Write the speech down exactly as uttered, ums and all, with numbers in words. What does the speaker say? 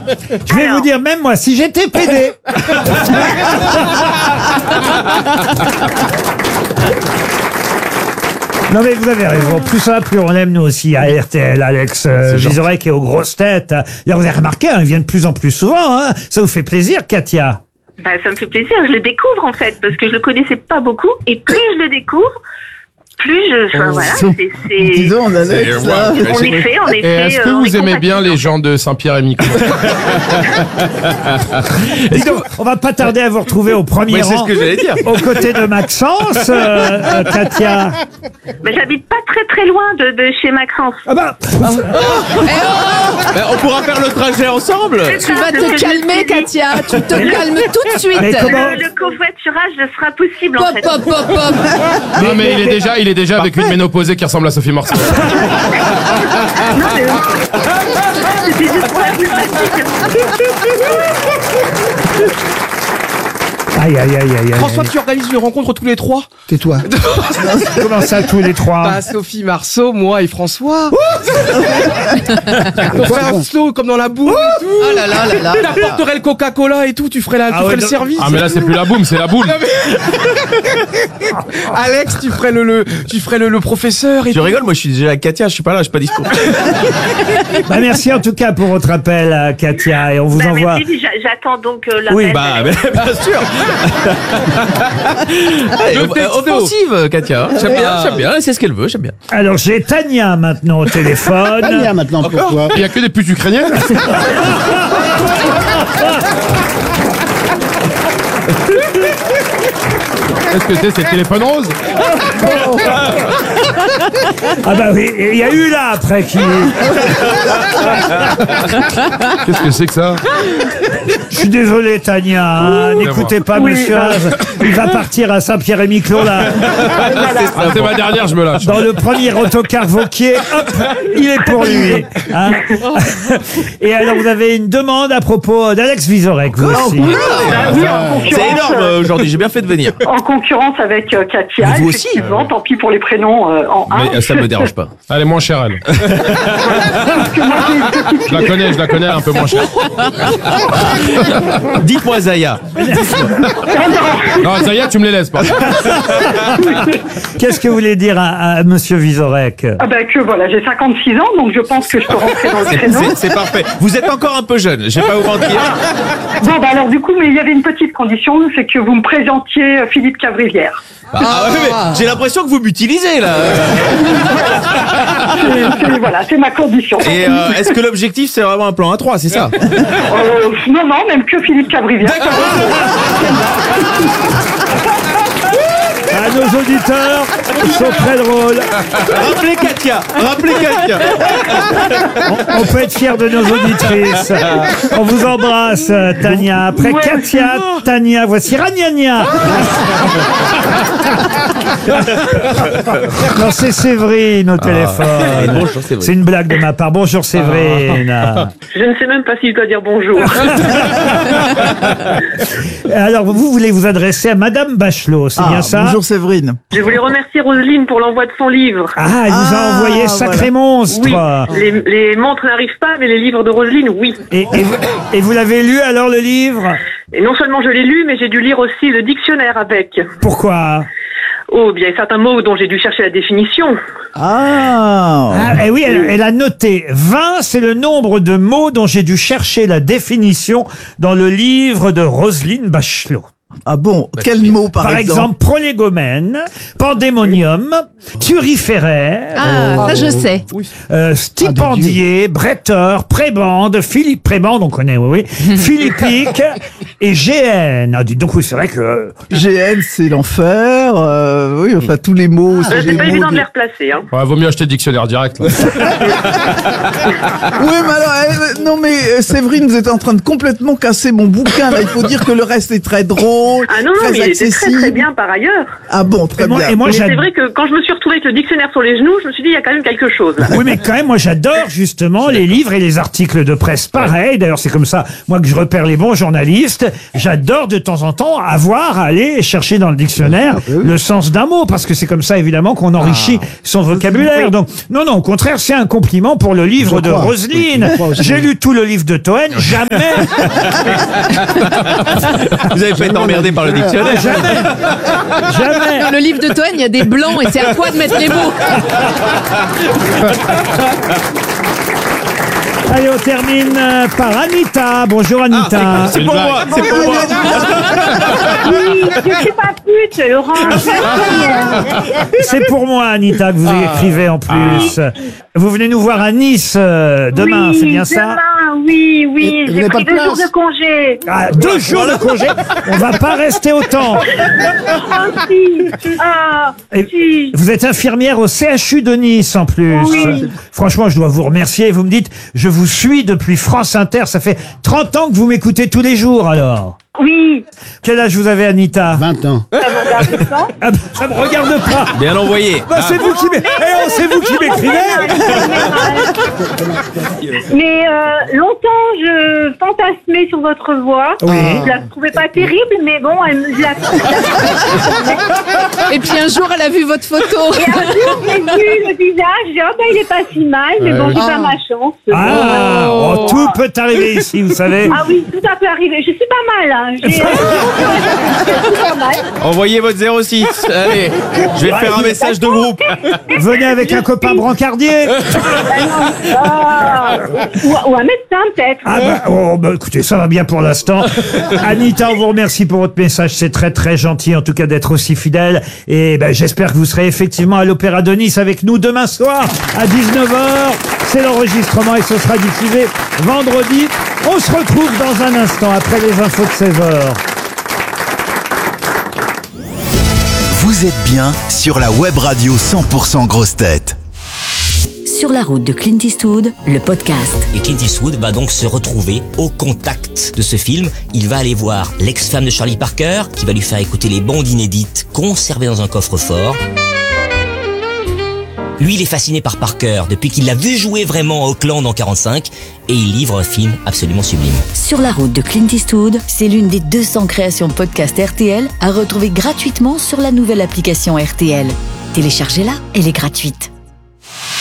Je vais Alors. vous dire, même moi, si j'étais pédé. Non mais vous avez raison, plus ça, plus on aime nous aussi à R T L, Alex euh, Vizorek est aux grosses têtes. Là vous avez remarqué, hein, il vient de plus en plus souvent, hein. Ça vous fait plaisir, Katia? Bah, ça me fait plaisir, je le découvre en fait, parce que je le connaissais pas beaucoup, et plus je le découvre, plus je... Enfin, voilà, c'est... c'est- Dis donc, Alex, C'est- là. ouais. En effet, en Et effet... est-ce que euh, on vous est aimez bien compatibles. les gens de Saint-Pierre-et-Miquelon? Dis donc, on va pas tarder à vous retrouver au premier Ouais, c'est rang, ce que j'allais dire. aux côtés de Maxence, euh, euh, Katia. Bah, j'habite pas très très loin de, de chez Maxence. Ah bah, Ben, on pourra faire le trajet ensemble. Tu vas te calmer, Katia. Tu te calmes tout de suite. Mais comment- Le, le covoiturage sera possible en Pop, fait. pop, pop, pop. Non, mais il est déjà, il est déjà avec une ménopausée qui ressemble à Sophie Marceau. Non, mais... C'était juste pour la pneumatique. aïe aïe aïe aïe aïe. François, tu organises une rencontre tous les trois. Tais-toi. Comment ça, tous les trois? Bah, Sophie Marceau, moi et François. On ferait un slow comme dans la boue et tout. Oh là là là là. Tu apporterais le Coca-Cola et tout, tu ferais, la, tu Ah ferais ouais, le non. service. Ah, mais là, c'est plus la boum, c'est la boule. Alex, tu ferais le, le tu ferais le, le professeur et Je tout. rigole, moi je suis déjà avec Katia, je suis pas là, je suis pas dispo. Bah, merci en tout cas pour votre appel, euh, Katia, et on vous Bah, envoie... merci, j'a- j'attends donc euh, l'appel. Oui, Bah, bien sûr. Hey, Le euh, texto. offensive, Katia. J'aime bien, j'aime bien, c'est ce qu'elle veut, j'aime bien. Alors j'ai Tania maintenant au téléphone. Tania, maintenant, pourquoi? Il y a que des putes ukrainiennes. Qu'est-ce que c'est, c'est le téléphone rose? Ah bah oui, et il y a eu là après qui... Qu'est-ce que c'est que ça? Je suis désolé Tania, hein, n'écoutez pas Oui, monsieur bah. Haas. Il va partir à Saint-Pierre-et-Miquelon là. Ah, c'est ma dernière, je me lâche. Dans le premier autocar Vauquier, hop, il est pour lui. Hein. Et alors vous avez une demande à propos d'Alex Vizorek, vous aussi. Ah oui, en concurrence, C'est énorme euh, aujourd'hui, j'ai bien fait de venir. En concurrence avec euh, Katia, Mais vous aussi. effectivement, tant pis pour les prénoms euh, en un. Mais euh, ça me dérange pas. Elle est moins chère, elle. Je la connais, je la connais, elle est un peu moins chère. Dites-moi Zaya. Non, ça y est, tu me les laisses, pas. Qu'est-ce que vous voulez dire à, à monsieur Vizorek? Ah bah que voilà, j'ai cinquante-six ans, donc je pense que je peux rentrer dans le C'est- créneau. C'est c'est parfait. Vous êtes encore un peu jeune, je vais pas vous mentir. Bon bah alors du coup, mais il y avait une petite condition, c'est que vous me présentiez euh, Philippe Cavrivière. Ah, ouais, mais j'ai l'impression que vous m'utilisez là. C'est- c'est- voilà, c'est ma condition. Et euh, est-ce que l'objectif c'est vraiment un plan A trois, c'est ça? Euh, non, non, même que Philippe Cavrivière. À nos auditeurs, ils sont très drôles. Rappelez Katia, rappelez Katia. On peut être fiers de nos auditrices. On vous embrasse, Tania. Après Ouais, Katia, Tania, voici Ragnagna. Non, c'est Séverine au téléphone. bonjour, Séverine. C'est une blague de ma part. Bonjour Séverine. Je ne sais même pas si je dois dire bonjour. Alors, vous voulez vous adresser à Madame Bachelot, c'est Ah, bien ça? bonjour Séverine. Je voulais remercier Roselyne pour l'envoi de son livre. Ah, elle vous a Ah, envoyé sacré voilà. monstre. Oui, les, les montres n'arrivent pas, mais les livres de Roselyne, oui. Et, et vous, et vous l'avez lu alors le livre? Et non seulement je l'ai lu, mais j'ai dû lire aussi le dictionnaire avec. Pourquoi? Oh, bien, il y a certains mots dont j'ai dû chercher la définition. Ah, Ah, et oui, elle, elle a noté vingt, c'est le nombre de mots dont j'ai dû chercher la définition dans le livre de Roselyne Bachelot. ah bon, quel mot par, Par exemple, prolégomène, pandémonium, turiféraire, Ah, ça je sais. euh, stipendier, bretteur, prébande, Philippe Prébande, on connaît, oui, oui, philippique et G N. Ah, dites donc, oui, c'est vrai que... G N, c'est l'enfer. euh, oui, enfin, tous les mots. Euh, c'est c'est des pas mots évident de- de les replacer, hein. Ouais, vaut mieux acheter le dictionnaire direct. Là. Oui, mais alors, euh, non, mais euh, Séverine, vous êtes en train de complètement casser mon bouquin. Là, il faut dire que le reste est très drôle. drôle, Ah non, non, très mais il était très accessible. très bien par ailleurs. Ah bon, très Et moi, bien. et moi, Mais j'ad- c'est vrai que quand je me suis retrouvée avec le dictionnaire sur les genoux, je me suis dit, il y a quand même quelque chose là. Oui, mais quand même, moi, j'adore justement les livres et les articles de presse. Pareil, d'ailleurs, c'est comme ça, moi, que je repère les bons journalistes. J'adore de temps en temps avoir à aller chercher dans le dictionnaire le sens d'un mot, parce que c'est comme ça, évidemment, qu'on enrichit son vocabulaire. Donc, non, non, au contraire, c'est un compliment pour le livre Je de crois. Roselyne. Je crois aussi. J'ai lu tout le livre de Toen, jamais, Vous avez pas été emmerdé par le dictionnaire. jamais, jamais. Dans le livre de Toen, il y a des blancs et c'est à toi de mettre les mots. Allez, on termine euh, par Anita. Bonjour, Anita. C'est pour moi, c'est pour moi. Oui, je suis pas pute, Laurent. C'est pour moi, Anita, que vous Ah. écrivez en plus. Vous venez nous voir à Nice euh, demain, oui, c'est bien ça? Demain, oui, oui. Et- et vous J'ai n'avez pris pas de deux jours place de congé. Ah, deux jours de congé. On va pas rester autant. Ah, si. Ah, Et si. vous êtes infirmière au C H U de Nice en plus. Oui. Franchement, je dois vous remercier. Vous me dites, je vous suis depuis France Inter. Ça fait trente ans que vous m'écoutez tous les jours alors. Oui. Quel âge vous avez, Anita? vingt ans. Ça vous regarde pas? Ah, bah, ça me regarde pas. Bien envoyé. Bah, c'est vous qui m'é- Eh, oh, c'est vous qui m'écrivez. Mais euh, longtemps, je fantasmais sur votre voix. Oui. Je la trouvais pas terrible, mais bon, elle, me- je la Et puis un jour, elle a vu votre photo. Et un jour, j'ai vu le visage, j'ai dit, oh ben, il est pas si mal, mais bon, j'ai pas ma chance. Ah, oh, tout peut arriver ici, vous savez. Ah oui, tout a pu arriver. Je suis pas mal, hein. J'ai- Je suis pas mal. Envoyez votre zéro six. Allez, je vais faire un message de groupe. Venez avec un copain brancardier. Ah, ou, ou un médecin, peut-être. Ah bah, oh, bah, écoutez, ça va bien pour l'instant. Anita, on vous remercie pour votre message. C'est très très gentil en tout cas d'être aussi fidèle. Et ben, j'espère que vous serez effectivement à l'Opéra de Nice avec nous demain soir à dix-neuf heures. C'est l'enregistrement et ce sera diffusé vendredi. On se retrouve dans un instant après les infos de seize heures. Vous êtes bien sur la web radio cent pour cent Grosses Têtes. Sur la route de Clint Eastwood, le podcast. Et Clint Eastwood va donc se retrouver au contact de ce film. Il va aller voir l'ex-femme de Charlie Parker, qui va lui faire écouter les bandes inédites conservées dans un coffre-fort. Lui, il est fasciné par Parker depuis qu'il l'a vu jouer vraiment à Auckland en quarante-cinq et il livre un film absolument sublime. Sur la route de Clint Eastwood, c'est l'une des deux cents créations podcast R T L à retrouver gratuitement sur la nouvelle application R T L. Téléchargez-la, elle est gratuite.